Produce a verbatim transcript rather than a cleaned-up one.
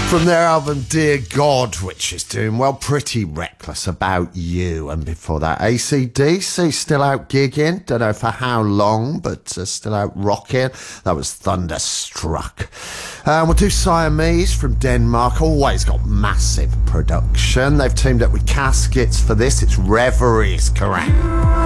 From their album Dear God, which is doing well, Pretty Reckless About You. And before that, A C D C, still out gigging. Don't know for how long, but uh, still out rocking. That was Thunderstruck. Um, we'll do Siamese from Denmark. Always got massive production. They've teamed up with Caskets for this. It's Reveries, correct.